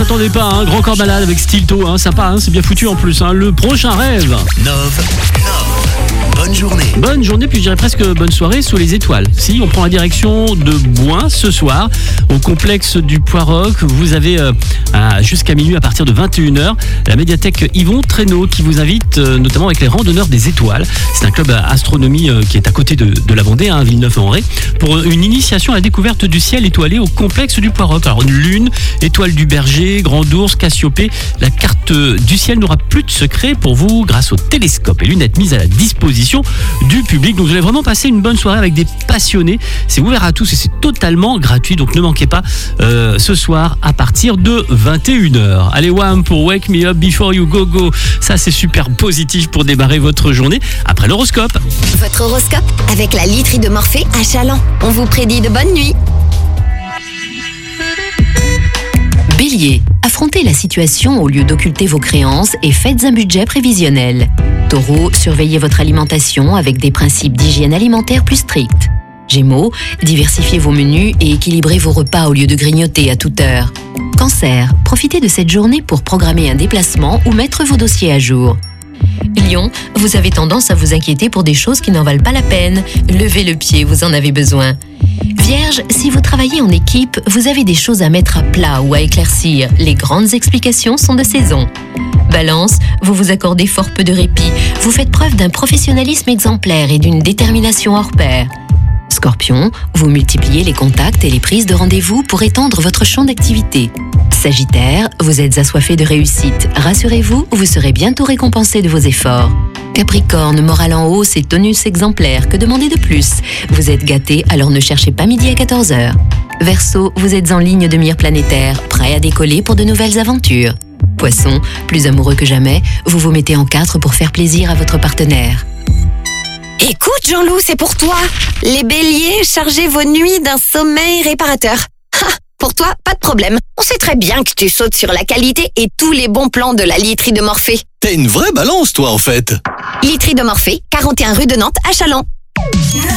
attendez pas, hein, Grand Corps Malade avec Stilto, hein, sympa, hein, c'est bien foutu en plus. Hein, le prochain rêve. Nove. Bonne journée. Bonne journée, puis je dirais presque bonne soirée sous les étoiles. Si, on prend la direction de Bouin ce soir, au complexe du Poiroc. Vous avez jusqu'à minuit à partir de 21h la médiathèque Yvon Traîneau qui vous invite notamment avec les randonneurs des étoiles. C'est un club astronomie qui est à côté de la Vendée, hein, Villeneuve-en-Ré, pour une initiation à la découverte du ciel étoilé au complexe du Poiroc. Alors une lune, étoile du Berger, Grand Ours, Cassiopée. La carte du ciel n'aura plus de secret pour vous grâce au télescope et lunettes mises à la disposition du public. Donc vous allez vraiment passer une bonne soirée avec des passionnés. C'est ouvert à tous et c'est totalement gratuit. Donc ne manquez pas ce soir à partir de 21h. Allez, Wham pour Wake Me Up Before You Go Go. Ça c'est super positif pour démarrer votre journée après l'horoscope. Votre horoscope avec la literie de Morphée à Chaland. On vous prédit de bonnes nuits. Bélier, affrontez la situation au lieu d'occulter vos créances et faites un budget prévisionnel. Taureau, surveillez votre alimentation avec des principes d'hygiène alimentaire plus stricts. Gémeaux, diversifiez vos menus et équilibrez vos repas au lieu de grignoter à toute heure. Cancer, profitez de cette journée pour programmer un déplacement ou mettre vos dossiers à jour. Lion, vous avez tendance à vous inquiéter pour des choses qui n'en valent pas la peine. Levez le pied, vous en avez besoin. Vierge, si vous travaillez en équipe, vous avez des choses à mettre à plat ou à éclaircir. Les grandes explications sont de saison. Balance, vous vous accordez fort peu de répit. Vous faites preuve d'un professionnalisme exemplaire et d'une détermination hors pair. Scorpion, vous multipliez les contacts et les prises de rendez-vous pour étendre votre champ d'activité. Sagittaire, vous êtes assoiffé de réussite. Rassurez-vous, vous serez bientôt récompensé de vos efforts. Capricorne, morale en hausse et tonus exemplaire, que demander de plus? Vous êtes gâté, alors ne cherchez pas midi à 14h. Verseau, vous êtes en ligne de mire planétaire, prêt à décoller pour de nouvelles aventures. Poisson, plus amoureux que jamais, vous vous mettez en quatre pour faire plaisir à votre partenaire. Écoute Jean-Loup, c'est pour toi. Les béliers, chargez vos nuits d'un sommeil réparateur. Pour toi, pas de problème. On sait très bien que tu sautes sur la qualité et tous les bons plans de la literie de Morphée. T'es une vraie balance, toi, en fait. Literie de Morphée, 41 rue de Nantes à Chaland.